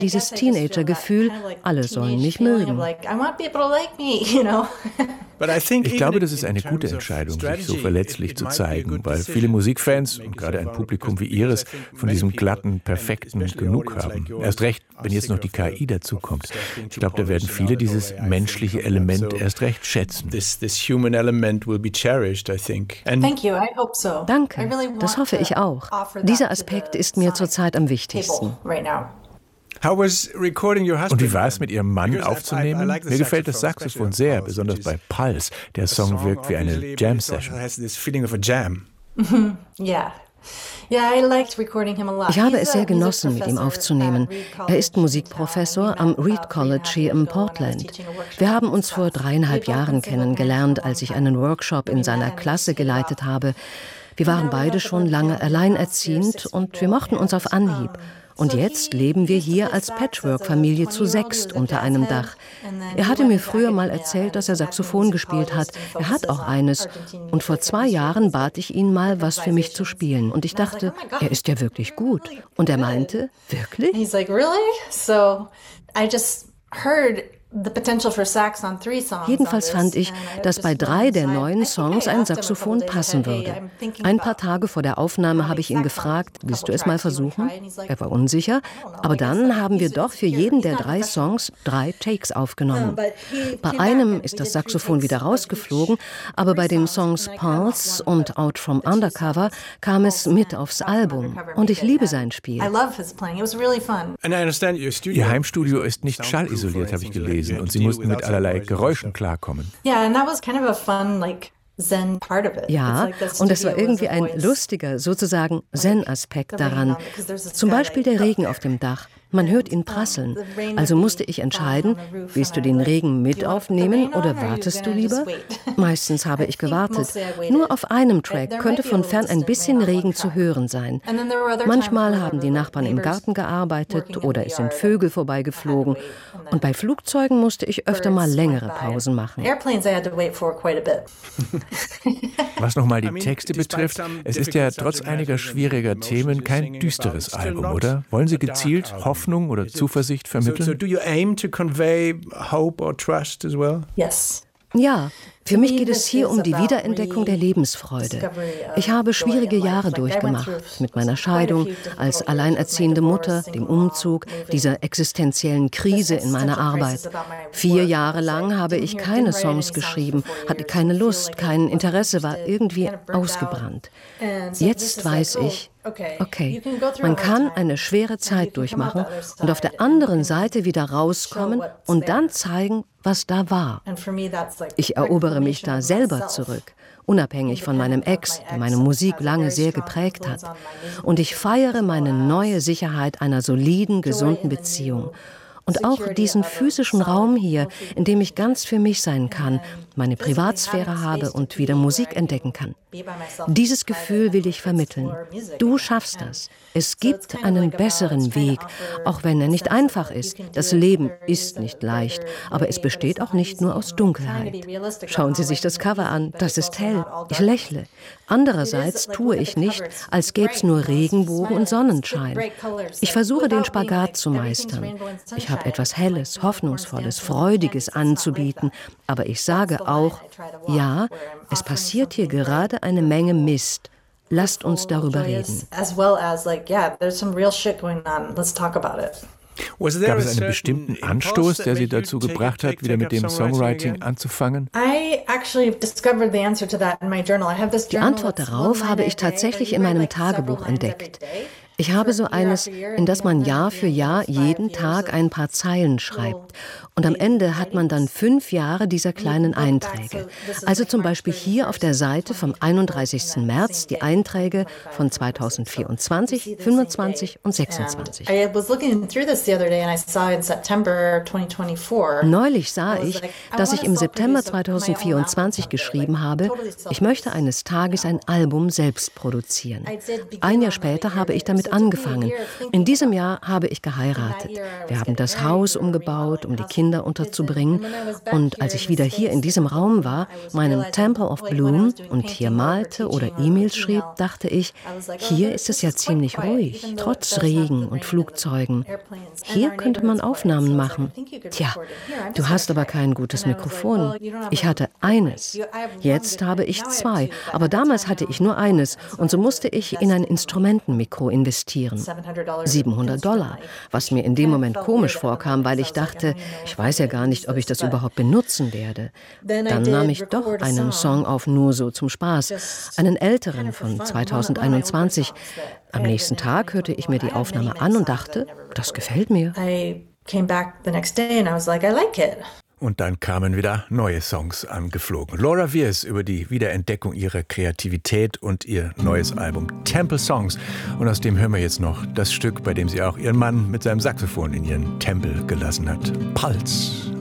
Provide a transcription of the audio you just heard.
dieses Teenager-Gefühl, alle sollen mich mögen. Ich glaube, das ist eine gute Entscheidung, sich so verletzlich zu zeigen, weil viele Musikfans und gerade ein Publikum wie Ihres von diesem glatten, perfekten genug haben. Erst recht, wenn jetzt noch die KI dazukommt. Ich glaube, da werden viele dieses menschliche Element erst recht schätzen. Danke, das hoffe ich auch. Dieser Aspekt ist mir zurzeit am wichtigsten. Und wie war es, mit Ihrem Mann aufzunehmen? Mir gefällt das Saxophon sehr, besonders bei Pulse. Der Song wirkt wie eine Jam-Session. Ich habe es sehr genossen, mit ihm aufzunehmen. Er ist Musikprofessor am Reed College hier in Portland. Wir haben uns vor 3,5 Jahren kennengelernt, als ich einen Workshop in seiner Klasse geleitet habe. Wir waren beide schon lange alleinerziehend und wir mochten uns auf Anhieb. Und jetzt leben wir hier als Patchwork-Familie zu 6 unter einem Dach. Er hatte mir früher mal erzählt, dass er Saxophon gespielt hat. Er hat auch eines. Und vor 2 Jahren bat ich ihn mal, was für mich zu spielen. Und ich dachte, er ist ja wirklich gut. Und er meinte, wirklich? Jedenfalls fand ich, dass bei 3 der neuen Songs ein Saxophon passen würde. Ein paar Tage vor der Aufnahme habe ich ihn gefragt, willst du es mal versuchen? Er war unsicher, aber dann haben wir doch für jeden der 3 Songs 3 Takes aufgenommen. Bei einem ist das Saxophon wieder rausgeflogen, aber bei den Songs Pulse und Out from Undercover kam es mit aufs Album. Und ich liebe sein Spiel. Ihr Heimstudio ist nicht schallisoliert, habe ich gelesen. Und Sie mussten mit allerlei Geräuschen klarkommen. Ja, und es war irgendwie ein lustiger, sozusagen Zen-Aspekt daran. Zum Beispiel der Regen auf dem Dach. Man hört ihn prasseln. Also musste ich entscheiden, willst du den Regen mit aufnehmen oder wartest du lieber? Meistens habe ich gewartet. Nur auf einem Track könnte von fern ein bisschen Regen zu hören sein. Manchmal haben die Nachbarn im Garten gearbeitet oder es sind Vögel vorbeigeflogen. Und bei Flugzeugen musste ich öfter mal längere Pausen machen. Was nochmal die Texte betrifft, es ist ja trotz einiger schwieriger Themen kein düsteres Album, oder? Wollen Sie gezielt Hoffnung oder Zuversicht vermitteln? Ja, für mich geht es hier um die Wiederentdeckung der Lebensfreude. Ich habe schwierige Jahre durchgemacht, mit meiner Scheidung, als alleinerziehende Mutter, dem Umzug, dieser existenziellen Krise in meiner Arbeit. 4 Jahre lang habe ich keine Songs geschrieben, hatte keine Lust, kein Interesse, war irgendwie ausgebrannt. Jetzt weiß ich, okay, man kann eine schwere Zeit durchmachen und auf der anderen Seite wieder rauskommen und dann zeigen, was da war. Ich erobere mich da selber zurück, unabhängig von meinem Ex, der meine Musik lange sehr geprägt hat. Und ich feiere meine neue Sicherheit einer soliden, gesunden Beziehung. Und auch diesen physischen Raum hier, in dem ich ganz für mich sein kann, meine Privatsphäre habe und wieder Musik entdecken kann. Dieses Gefühl will ich vermitteln. Du schaffst das. Es gibt einen besseren Weg, auch wenn er nicht einfach ist. Das Leben ist nicht leicht, aber es besteht auch nicht nur aus Dunkelheit. Schauen Sie sich das Cover an, das ist hell. Ich lächle. Andererseits tue ich nicht, als gäbe es nur Regenbogen und Sonnenschein. Ich versuche, den Spagat zu meistern. Ich habe etwas Helles, Hoffnungsvolles, Freudiges anzubieten, aber ich sage auch, ja, es passiert hier gerade eine Menge Mist. Lasst uns darüber reden. Gab es einen bestimmten Anstoß, der Sie dazu gebracht hat, wieder mit dem Songwriting anzufangen? Die Antwort darauf habe ich tatsächlich in meinem Tagebuch entdeckt. Ich habe so eines, in das man Jahr für Jahr jeden Tag ein paar Zeilen schreibt. Und am Ende hat man dann 5 Jahre dieser kleinen Einträge. Also zum Beispiel hier auf der Seite vom 31. März die Einträge von 2024, 25 und 26. Neulich sah ich, dass ich im September 2024 geschrieben habe, ich möchte eines Tages ein Album selbst produzieren. Ein Jahr später habe ich damit erst angefangen. In diesem Jahr habe ich geheiratet. Wir haben das Haus umgebaut, um die Kinder unterzubringen. Und als ich wieder hier in diesem Raum war, meinem Temple of Bloom, und hier malte oder E-Mails schrieb, dachte ich, hier ist es ja ziemlich ruhig, trotz Regen und Flugzeugen. Hier könnte man Aufnahmen machen. Tja, du hast aber kein gutes Mikrofon. Ich hatte eines. Jetzt habe ich 2. Aber damals hatte ich nur eines. Und so musste ich in ein Instrumentenmikro investieren. $700. Was mir in dem Moment komisch vorkam, weil ich dachte, ich weiß ja gar nicht, ob ich das überhaupt benutzen werde. Dann nahm ich doch einen Song auf, nur so zum Spaß. Einen älteren von 2021. Am nächsten Tag hörte ich mir die Aufnahme an und dachte, das gefällt mir. Und dann kamen wieder neue Songs angeflogen. Laura Weirs über die Wiederentdeckung ihrer Kreativität und ihr neues Album Temple Songs. Und aus dem hören wir jetzt noch das Stück, bei dem sie auch ihren Mann mit seinem Saxophon in ihren Tempel gelassen hat. Pulse.